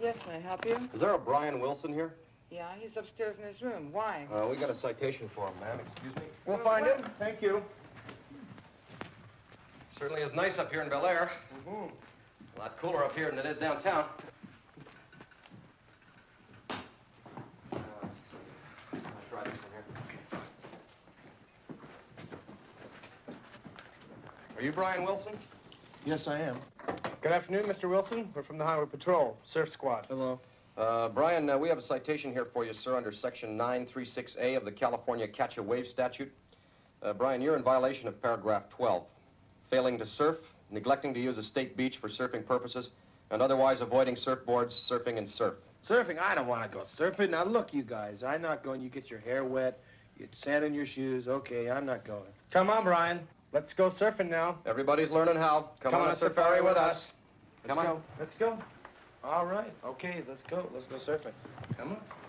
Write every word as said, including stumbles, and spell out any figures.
Yes, may I help you? Is there a Brian Wilson here? Yeah, he's upstairs in his room. Why? Uh, we got a citation for him, ma'am. Excuse me. We'll find him. Thank you. Certainly is nice up here in Bel Air. Mm-hmm. A lot cooler up here than it is downtown. Uh, let's see. Let's try this one here. Are you Brian Wilson? Yes, I am. Good afternoon, Mister Wilson. We're from the Highway Patrol, Surf Squad. Hello. Uh, Brian, uh, we have a citation here for you, sir, under Section nine thirty-six A of the California Catch a Wave Statute. Uh, Brian, you're in violation of paragraph twelve. Failing to surf, neglecting to use a state beach for surfing purposes, and otherwise avoiding surfboards, surfing, and surf. Surfing? I don't want to go surfing. Now, look, you guys, I'm not going. You get your hair wet, you get sand in your shoes. Okay, I'm not going. Come on, Brian. Let's go surfing now. Everybody's learning how. Come, Come on, on a safari with us. Let's Come on. go. Let's go. All right. Okay, let's go. Let's go surfing. Come on.